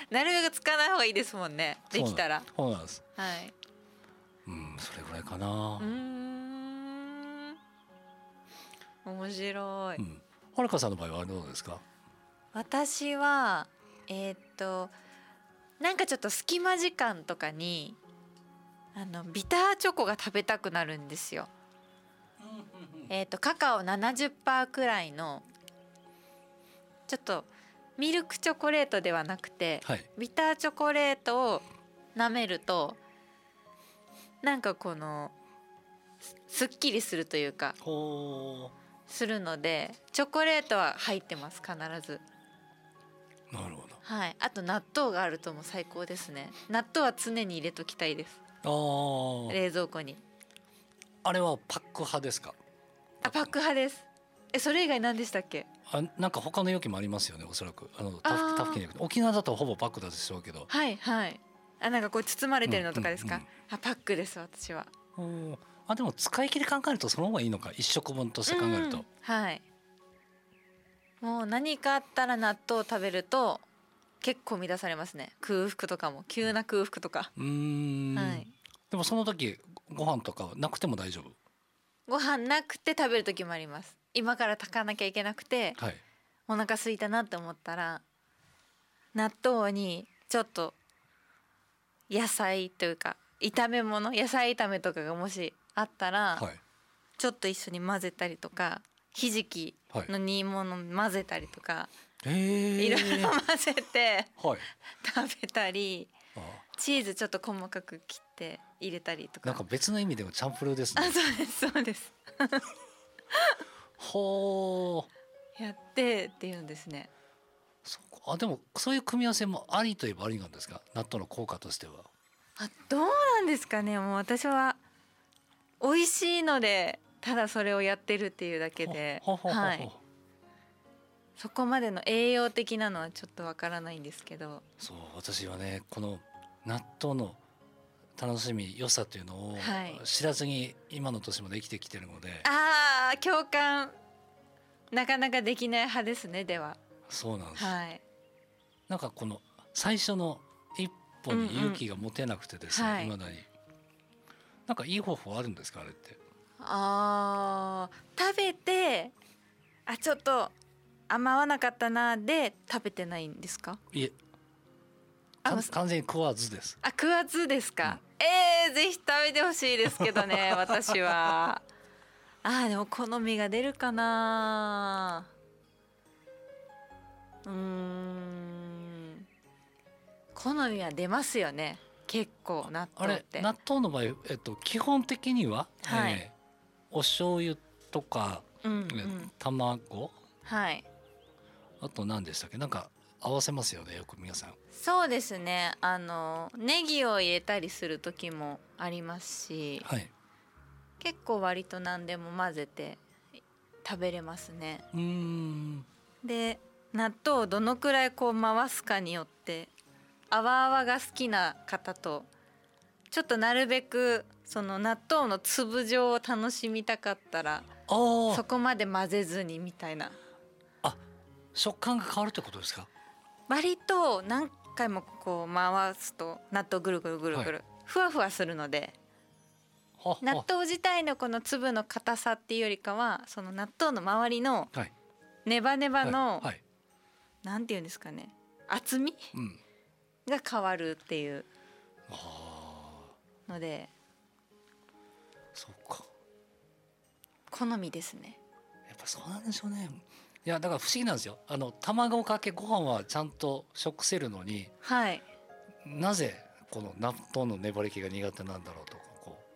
なるべくつかない方がいいですもんね、できたら。 そうなんです。 はい。 それぐらいかな。 面白い。 はるかさんの場合はどうですか？ 私はなんかちょっと隙間時間とかにビターチョコが食べたくなるんですよ。カカオ 70% くらいのちょっとミルクチョコレートではなくて、 はい、 ビターチョコレートを舐めるとなんかこのすっきりするというかするので、チョコレートは入ってます必ず。 なるほど。 はい。あと納豆があるともう最高ですね。納豆は常に入れときたいです。冷蔵庫に。 あれはパック派ですか？ パック派です。それ以外何でしたっけ？ なんか他の容器もありますよね、おそらくタフキに沖縄だとほぼパックだでしょうけど。 はいはい。なんかこう包まれてるのとかですか？パックです私は。 でも使い切り考えるとその方がいいのか、一食分として考えると。はい。 もう何かあったら納豆を食べると結構乱されますね。空腹とかも、急な空腹とか。 はい。でもその時ご飯とかなくても大丈夫？ ご飯なくて食べる時もあります。今から炊かなきゃいけなくて、はい、お腹空いたなって思ったら納豆にちょっと野菜というか炒め物、野菜炒めとかがもしあったら、はい、ちょっと一緒に混ぜたりとか、ひじきの煮物混ぜたりとか、いろいろ混ぜて、はい、食べたり、チーズちょっと細かく切って入れたりとか。 なんか別の意味でもチャンプルーですね。 そうですそうですほうやってっていうんですね。 でもそういう組み合わせもありといえばありなんですか？納豆の効果としては。 どうなんですかね。もう私は美味しいのでただそれをやってるっていうだけで、はい、そこまでの栄養的なのはちょっとわからないんですけど。 そう、私はねこの納豆の楽しみ良さというのを知らずに今の年まで生きてきてるので、 共感なかなかできない派ですね。ではそうなんです、はい、なんかこの最初の一歩に勇気が持てなくてですね、未だに。なんかいい方法あるんですか、あれって？ 食べてちょっと合わなかったなで食べてないんですか？ いえ、完全に食わずです。 食わずですか？ぜひ食べてほしいですけどね私は。でも好みが出るかな。好みは出ますよね結構納豆って。 納豆の場合、基本的には、はい、お醤油とか、卵、はい、あと何でしたっけ、なんか合わせますよねよく皆さん。 そうですね、ネギを入れたりする時もありますし、はい、結構割と何でも混ぜて食べれますね。で納豆をどのくらいこう回すかによって、泡々が好きな方とちょっとなるべくその納豆の粒状を楽しみたかったらそこまで混ぜずにみたいな。 食感が変わるってことですか？ 割と何回もこう回すと納豆ぐるぐるぐるぐる、はい、ふわふわするので、納豆自体のこの粒の硬さっていうよりかはその納豆の周りのネバネバの、なんていうんですかね、厚み、が変わるっていうので、 そうか、 好みですね。 やっぱそうなんでしょうね。いやだから不思議なんですよ。卵かけご飯はちゃんと食せるのに、はい、なぜこの納豆の粘り気が苦手なんだろうとか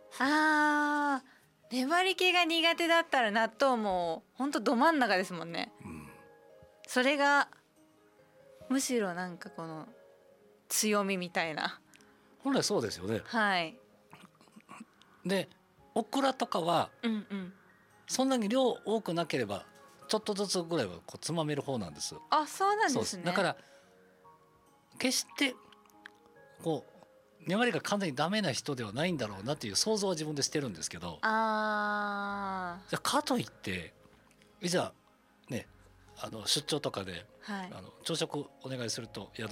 粘り気が苦手だったら納豆もほんとど真ん中ですもんね。それがむしろなんかこの強みみたいな。 本来そうですよね。 はい。 でオクラとかは、そんなに量多くなければちょっとずつぐらいはこうつまめる方なんです。 そうなんですね。 だから決してこう粘りが完全にダメな人ではないんだろうなっていう想像は自分でしてるんですけど、じゃあかといっていざね出張とかで、はい、朝食お願いすると、いや